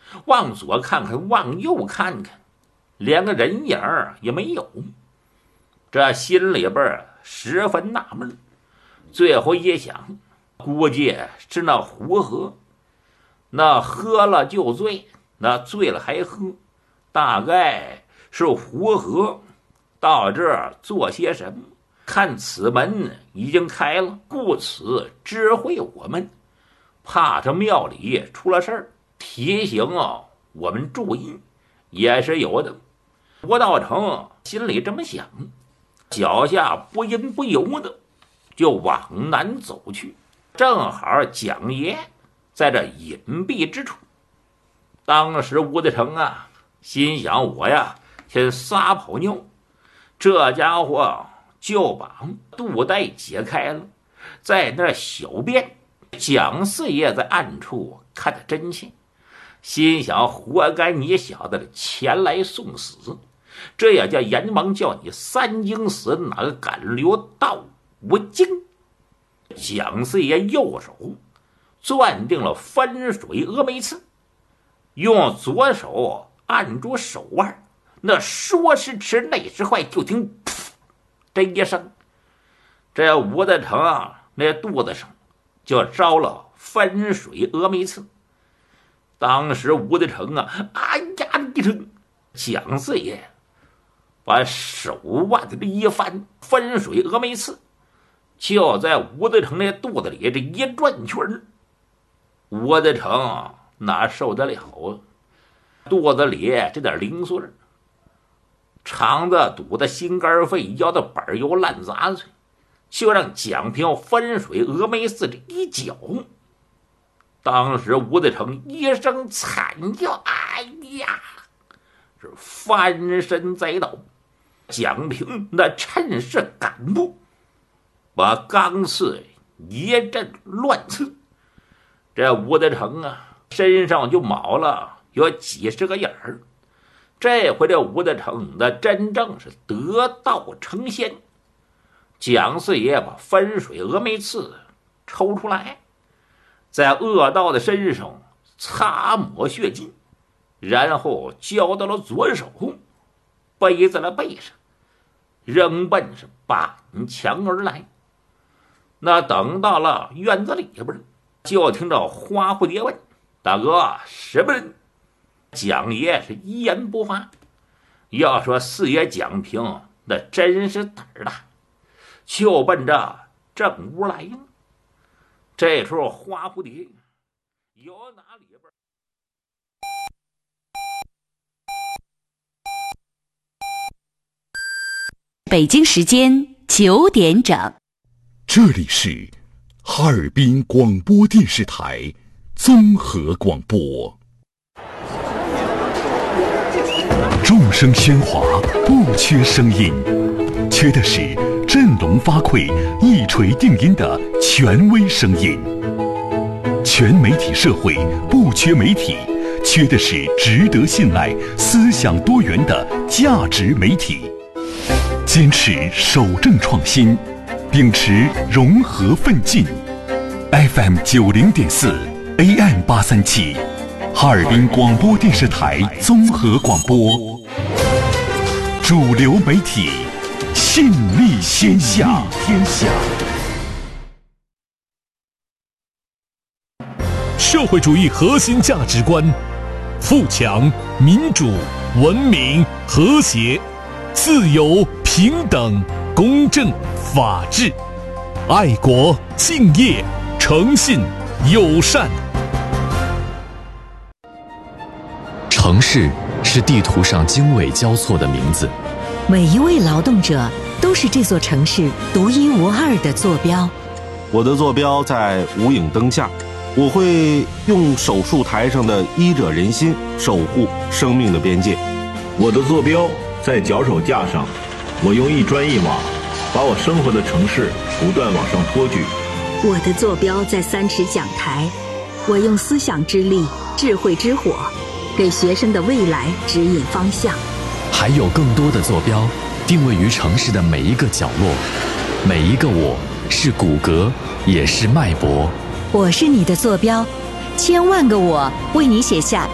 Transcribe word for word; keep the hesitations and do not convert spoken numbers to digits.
往左看看，往右看看，连个人影也没有。这心里边十分纳闷，最后一想，估计是那胡喝，那喝了就醉，那醉了还喝，大概是胡喝到这儿做些什么，看此门已经开了，故此知会我们，怕这庙里出了事儿，提醒哦我们注意，也是有的。吴道成心里这么想，脚下不因不由的就往南走去，正好蒋爷在这隐蔽之处。当时吴德成啊心想，我呀先撒泡尿，这家伙就把肚带解开了，在那小便。蒋四爷在暗处看得真切，心想活该你小子前来送死，这也叫阎王叫你三经死，哪个敢留到无经。蒋四爷右手攥定了分水峨眉刺，用左手按住手腕，那说时迟那时快，就听噗这一声，这吴德成啊那肚子上就着了分水峨眉刺。当时吴德成啊哎呀一声，蒋四爷把手腕子一翻，分水峨眉刺就在吴德成那肚子里这一转圈，吴德成哪受得了啊？肚子里这点零碎，肠子堵得心肝肺，腰的板油烂杂碎，就让蒋平分水峨眉刺这一搅。当时吴德成一声惨叫，哎呀，是翻身栽倒。蒋平那趁势赶步，把钢刺一阵乱刺，这吴德成啊身上就卯了有几十个眼儿。这回这吴德成那真正是得道成仙。蒋四爷把分水峨眉刺抽出来，在恶道的身上擦抹血迹，然后交到了左手，背在了背上，扔奔是板墙而来。那等到了院子里边，就听着花蝴蝶问：大哥，什么人？蒋爷是一言不发。要说四爷蒋平那真是胆儿大，就奔着正屋来了。这时候花蝴蝶有哪里边？ 北京时间九点整， 这里是哈尔滨广播电视台综合广播。众声喧哗，不缺声音，缺的是振聋发聩、一锤定音的权威声音。全媒体社会不缺媒体，缺的是值得信赖、思想多元的价值媒体。坚持守正创新，秉持融合奋进。F M 九零点四 ，A M 八三七，哈尔滨广播电视台综合广播。主流媒体，信力天下。天下。 社会主义核心价值观：富强、民主、文明、和谐、自由、平等、公正、法治、爱国、敬业、诚信、友善。 城市是地图上经纬交错的名字， 每一位劳动者都是这座城市独一无二的坐标。 我的坐标在无影灯下，我会用手术台上的医者仁心守护生命的边界。 我的坐标在脚手架上，我用一砖一瓦把我生活的城市不断往上托举。 我的坐标在三尺讲台，我用思想之力、智慧之火给学生的未来指引方向。 还有更多的坐标定位于城市的每一个角落，每一个我是骨骼，也是脉搏。 我是你的坐标，千万个我为你写下